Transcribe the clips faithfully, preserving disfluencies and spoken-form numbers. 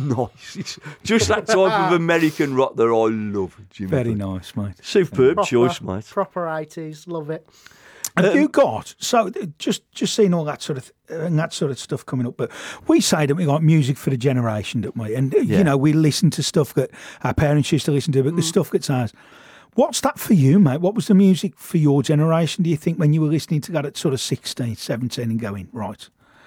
nice. It's just that type of American rock that I love, Jimmy. Very nice, mate. Superb proper, choice, mate. Proper eighties, love it. Have Um, you got so just just seeing all that sort of and that sort of stuff coming up? But we say that we got music for the generation, don't we? And Yeah. you know, we listen to stuff that our parents used to listen to, but the stuff that's ours. What's that for you, mate? What was the music for your generation? Do you think when you were listening to that at sort of sixteen, seventeen, and going right?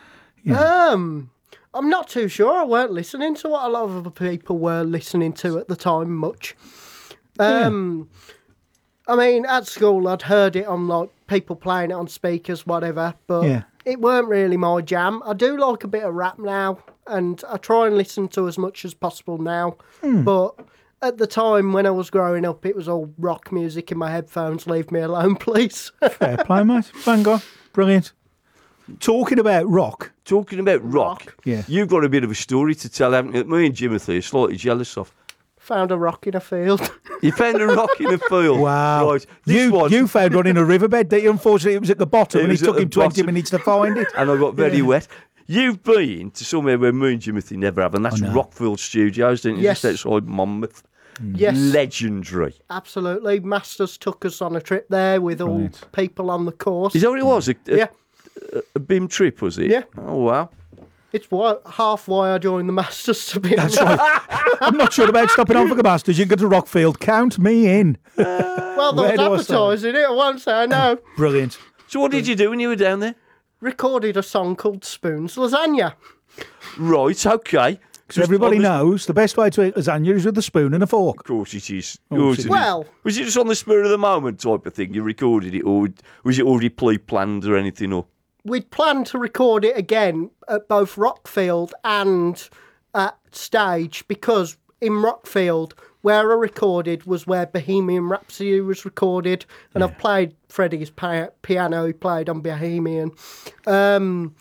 Um, I'm not too sure. I weren't listening to what a lot of other people were listening to at the time much. Um, I mean, at school I'd heard it on like people playing it on speakers, whatever, but Yeah. it weren't really my jam. I do like a bit of rap now, and I try and listen to as much as possible now, but at the time when I was growing up, it was all rock music in my headphones. Leave me alone, please. Fair play, mate. Bang on. Brilliant. Talking about rock. Talking about rock, Rock. Yeah. you've got a bit of a story to tell, haven't you? Me and Jimothy are slightly jealous of. Found a rock in a field. You found a rock in a field. Wow. Right. This You one, you found one in a riverbed that you unfortunately it was at the bottom It and it was at took the him twenty bottom. minutes to find it. and I got very wet. You've been to somewhere where me and Jimothy never have, and that's I know. Rockfield Studios, didn't you? Yes. Just outside Monmouth. Yes. Legendary. Absolutely. Masters took us on a trip there with all Right. people on the course. Is that what it was? A, a, Yeah. a B I M trip, was it? Yeah. Oh, wow. It's why, half why I joined the Masters, to be honest. That's right. I'm not sure about stopping on for the Masters. You can go to Rockfield. Count me in. Well, Where they do I was start? advertising it. I won't say no. Brilliant. So what did you do when you were down there? Recorded a song called Spoons Lasagna. Right, okay. So everybody knows the best way to eat lasagna is with a spoon and a fork. Of course it is. Oh, Of course it it is. Well- was it just on the spur of the moment type of thing? You recorded it, or was it already pre-planned or anything? Or We'd planned to record it again at both Rockfield and at stage, because in Rockfield, where I recorded was where Bohemian Rhapsody was recorded, and I've played Freddie's pi- piano. He played on Bohemian. Um,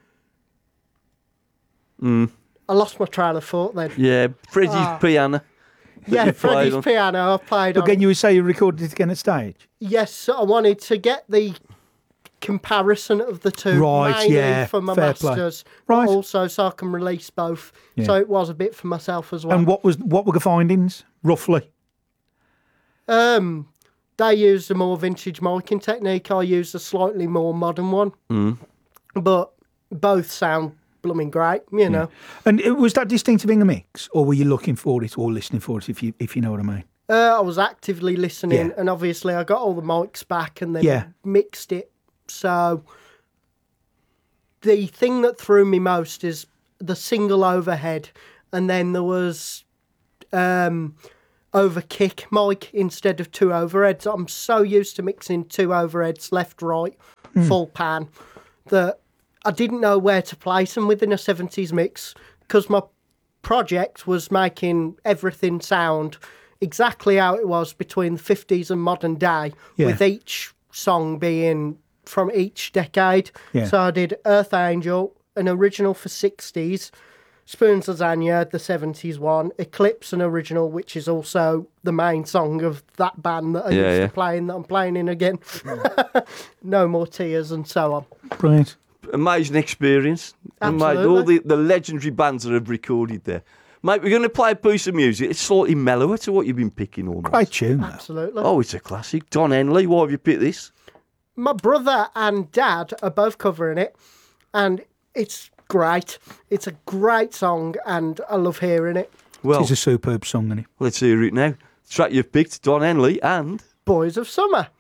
I lost my trail of thought then. yeah, Freddie's Ah. piano. Yeah, you played Freddie's on. piano. I played on. Again, you would say you recorded it again at stage. Yes, I wanted to get the comparison of the two, Right, mainly yeah, for my fair play. masters, Right. but also so I can release both. Yeah. So it was a bit for myself as well. And what was what were the findings roughly? Um, they used a more vintage miking technique. I used a slightly more modern one, Mm. but both sound blooming great. You know, And it, was that distinctive in the mix, or were you looking for it or listening for it? If you if you know what I mean. uh, I was actively listening, Yeah. and obviously I got all the mics back and then Yeah. mixed it. So the thing that threw me most is the single overhead, and then there was um, overkick mic instead of two overheads. I'm so used to mixing two overheads, left, right, full pan, that I didn't know where to place them within a seventies mix, because my project was making everything sound exactly how it was between the fifties and modern day, Yeah. with each song being from each decade. Yeah. So I did Earth Angel, an original for sixties, Spoons Lasagna, the seventies one, Eclipse, an original, which is also the main song of that band that I Yeah, used yeah. to play in, that I'm playing in again. No More Tears, and so on. Brilliant. Amazing experience. And, mate, Absolutely. all the, the legendary bands that have recorded there. Mate, we're going to play a piece of music. It's slightly mellower to what you've been picking all night. Great tune. That. Absolutely. Oh, it's a classic. Don Henley, why have you picked this? My brother and dad are both covering it, and it's great. It's a great song, and I love hearing it. Well, It's a superb song, isn't it? let's hear it now. The track you've picked, Don Henley and... Boys of Summer.